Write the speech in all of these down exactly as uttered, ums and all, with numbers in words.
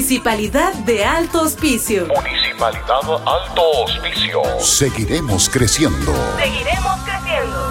Municipalidad de Alto Hospicio. Municipalidad Alto Hospicio. Seguiremos creciendo. Seguiremos creciendo.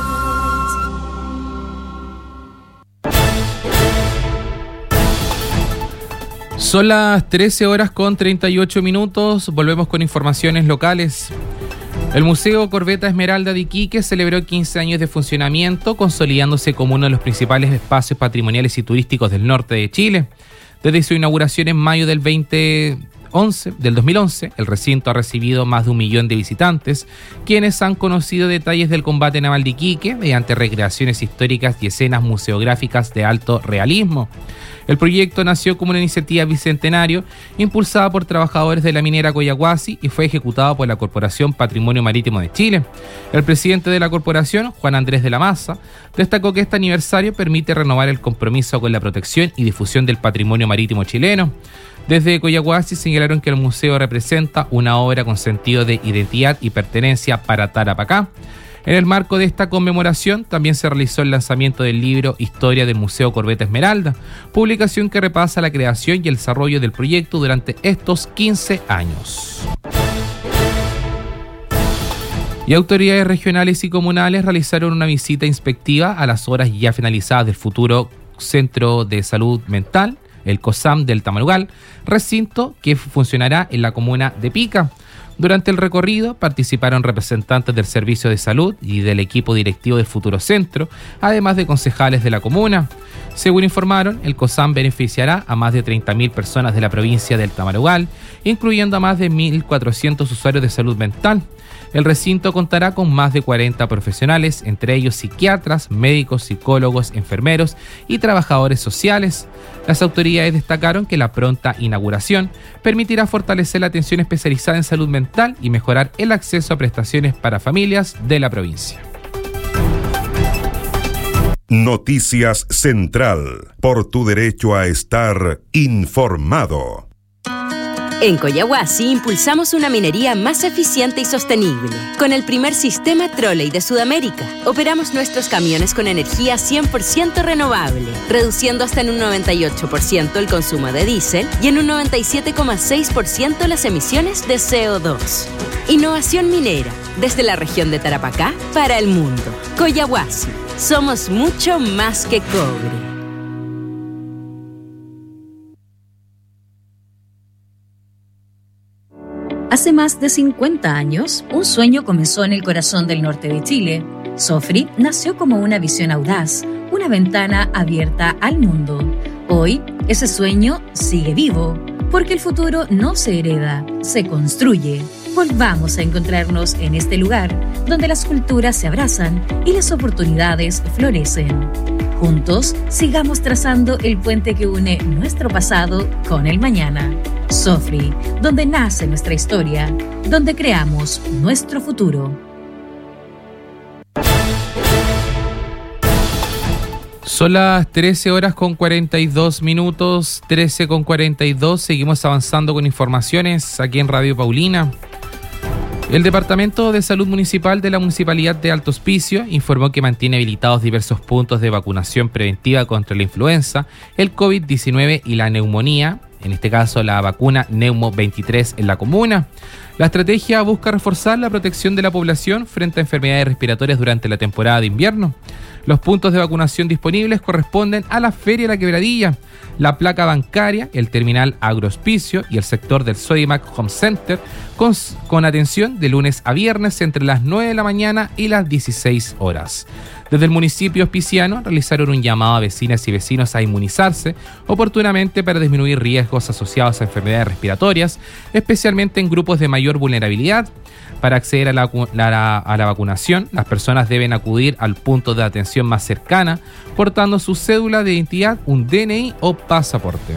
Son las trece horas con treinta y ocho minutos. Volvemos con informaciones locales. El Museo Corbeta Esmeralda de Iquique celebró quince años de funcionamiento, consolidándose como uno de los principales espacios patrimoniales y turísticos del norte de Chile. Desde su inauguración en mayo del veinte once, del dos mil once, el recinto ha recibido más de un millón de visitantes, quienes han conocido detalles del combate naval de Iquique mediante recreaciones históricas y escenas museográficas de alto realismo. El proyecto nació como una iniciativa bicentenario impulsada por trabajadores de la minera Collahuasi y fue ejecutado por la Corporación Patrimonio Marítimo de Chile. El presidente de la corporación, Juan Andrés de la Maza, destacó que este aniversario permite renovar el compromiso con la protección y difusión del patrimonio marítimo chileno. Desde Collahuasi señalaron que el museo representa una obra con sentido de identidad y pertenencia para Tarapacá. En el marco de esta conmemoración también se realizó el lanzamiento del libro Historia del Museo Corbeta Esmeralda, publicación que repasa la creación y el desarrollo del proyecto durante estos quince años. Y autoridades regionales y comunales realizaron una visita inspectiva a las obras ya finalizadas del futuro Centro de Salud Mental, el COSAM del Tamarugal, recinto que funcionará en la comuna de Pica. Durante el recorrido participaron representantes del Servicio de Salud y del equipo directivo del futuro centro, además de concejales de la comuna. Según informaron, el COSAM beneficiará a más de treinta mil personas de la provincia del Tamarugal, incluyendo a más de mil cuatrocientos usuarios de salud mental. El recinto contará con más de cuarenta profesionales, entre ellos psiquiatras, médicos, psicólogos, enfermeros y trabajadores sociales. Las autoridades destacaron que la pronta inauguración permitirá fortalecer la atención especializada en salud mental y mejorar el acceso a prestaciones para familias de la provincia. Noticias Central, por tu derecho a estar informado. En Collahuasi impulsamos una minería más eficiente y sostenible. Con el primer sistema Trolley de Sudamérica, operamos nuestros camiones con energía cien por ciento renovable, reduciendo hasta en un noventa y ocho por ciento el consumo de diésel y en un noventa y siete coma seis por ciento las emisiones de C O dos. Innovación minera, desde la región de Tarapacá para el mundo. Collahuasi, somos mucho más que cobre. Hace más de cincuenta años, un sueño comenzó en el corazón del norte de Chile. Sofri nació como una visión audaz, una ventana abierta al mundo. Hoy, ese sueño sigue vivo, porque el futuro no se hereda, se construye. Volvamos a encontrarnos en este lugar, donde las culturas se abrazan y las oportunidades florecen. Juntos, sigamos trazando el puente que une nuestro pasado con el mañana. Sofri, donde nace nuestra historia, donde creamos nuestro futuro. Son las trece horas con cuarenta y dos minutos, trece con cuarenta y dos, seguimos avanzando con informaciones aquí en Radio Paulina. El Departamento de Salud Municipal de la Municipalidad de Alto Hospicio informó que mantiene habilitados diversos puntos de vacunación preventiva contra la influenza, el COVID diecinueve y la neumonía, en este caso la vacuna Neumo veintitrés en la comuna. La estrategia busca reforzar la protección de la población frente a enfermedades respiratorias durante la temporada de invierno. Los puntos de vacunación disponibles corresponden a la Feria La Quebradilla, la Placa Bancaria, el Terminal Agrohospicio y el sector del Sodimac Home Center, con, con atención de lunes a viernes entre las nueve de la mañana y las dieciséis horas. Desde el municipio hospiciano realizaron un llamado a vecinas y vecinos a inmunizarse oportunamente para disminuir riesgos asociados a enfermedades respiratorias, especialmente en grupos de mayor vulnerabilidad. Para acceder a la, la, a la vacunación, las personas deben acudir al punto de atención más cercana, portando su cédula de identidad, un D N I o pasaporte.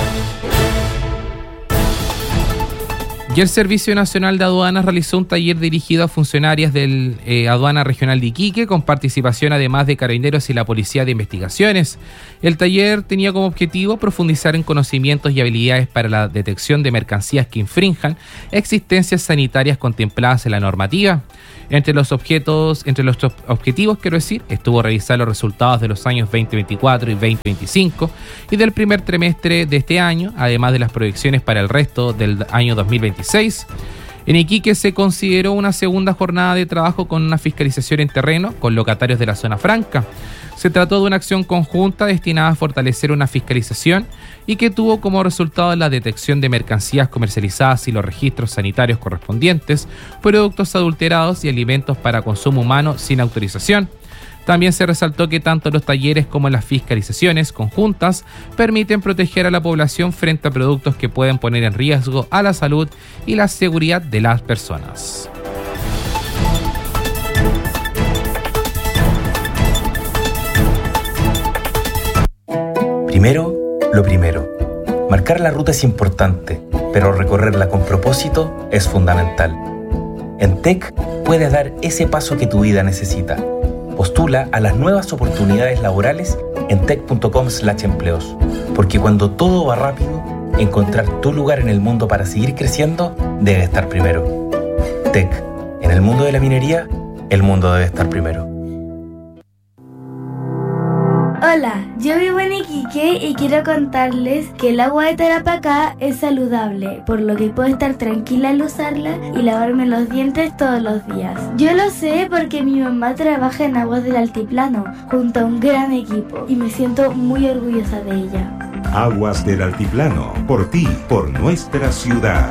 Y el Servicio Nacional de Aduanas realizó un taller dirigido a funcionarias del eh, Aduana Regional de Iquique, con participación además de Carabineros y la Policía de Investigaciones. El taller tenía como objetivo profundizar en conocimientos y habilidades para la detección de mercancías que infrinjan existencias sanitarias contempladas en la normativa. Entre los objetos, entre los objetivos, quiero decir, estuvo revisar los resultados de los años veinte veinticuatro y veinte veinticinco y del primer trimestre de este año, además de las proyecciones para el resto del año dos mil veintiséis. En Iquique se consideró una segunda jornada de trabajo con una fiscalización en terreno con locatarios de la zona franca. Se trató de una acción conjunta destinada a fortalecer una fiscalización y que tuvo como resultado la detección de mercancías comercializadas y los registros sanitarios correspondientes, productos adulterados y alimentos para consumo humano sin autorización. También se resaltó que tanto los talleres como las fiscalizaciones conjuntas permiten proteger a la población frente a productos que pueden poner en riesgo a la salud y la seguridad de las personas. Primero, lo primero. Marcar la ruta es importante, pero recorrerla con propósito es fundamental. En T E C puedes dar ese paso que tu vida necesita. Postula a las nuevas oportunidades laborales en tec punto com slash empleos, porque cuando todo va rápido, encontrar tu lugar en el mundo para seguir creciendo debe estar primero. T E C, en el mundo de la minería, el mundo debe estar primero. Hola, yo vivo en Iquique y quiero contarles que el agua de Tarapacá es saludable, por lo que puedo estar tranquila al usarla y lavarme los dientes todos los días. Yo lo sé porque mi mamá trabaja en Aguas del Altiplano, junto a un gran equipo, y me siento muy orgullosa de ella. Aguas del Altiplano, por ti, por nuestra ciudad.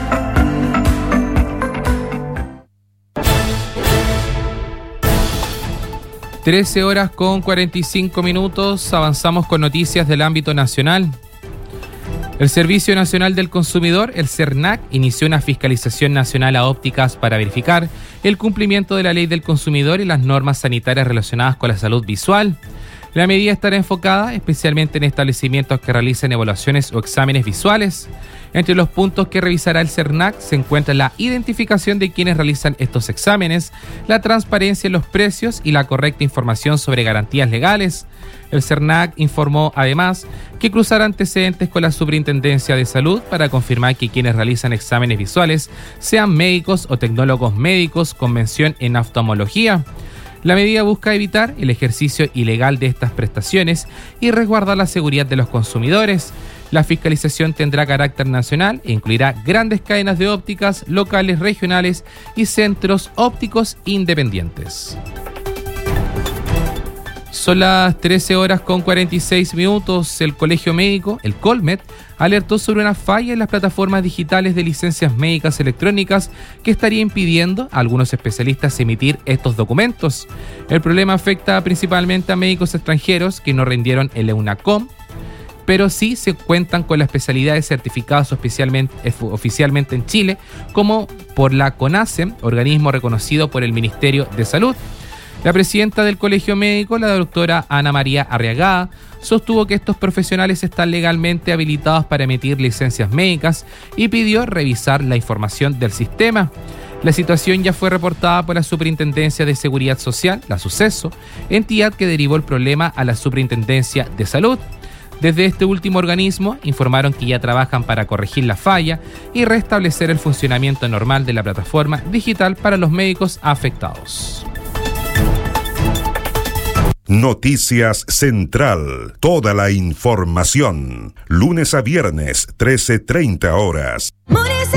trece horas con cuarenta y cinco minutos, avanzamos con noticias del ámbito nacional. El Servicio Nacional del Consumidor, el CERNAC, inició una fiscalización nacional a ópticas para verificar el cumplimiento de la ley del consumidor y las normas sanitarias relacionadas con la salud visual. La medida estará enfocada especialmente en establecimientos que realicen evaluaciones o exámenes visuales. Entre los puntos que revisará el CERNAC se encuentra la identificación de quienes realizan estos exámenes, la transparencia en los precios y la correcta información sobre garantías legales. El CERNAC informó además que cruzará antecedentes con la Superintendencia de Salud para confirmar que quienes realizan exámenes visuales sean médicos o tecnólogos médicos con mención en oftalmología. La medida busca evitar el ejercicio ilegal de estas prestaciones y resguardar la seguridad de los consumidores. La fiscalización tendrá carácter nacional e incluirá grandes cadenas de ópticas, locales, regionales y centros ópticos independientes. Son las trece horas con cuarenta y seis minutos. El Colegio Médico, el Colmet, alertó sobre una falla en las plataformas digitales de licencias médicas electrónicas que estaría impidiendo a algunos especialistas emitir estos documentos. El problema afecta principalmente a médicos extranjeros que no rindieron el EUNACOM, pero sí se cuentan con las especialidades certificadas oficialmente, oficialmente en Chile, como por la CONASEM, organismo reconocido por el Ministerio de Salud. La presidenta del Colegio Médico, la doctora Ana María Arriagada, sostuvo que estos profesionales están legalmente habilitados para emitir licencias médicas y pidió revisar la información del sistema. La situación ya fue reportada por la Superintendencia de Seguridad Social, la SUCESO, entidad que derivó el problema a la Superintendencia de Salud. Desde este último organismo informaron que ya trabajan para corregir la falla y restablecer el funcionamiento normal de la plataforma digital para los médicos afectados. Noticias Central. Toda la información. Lunes a viernes, trece treinta horas.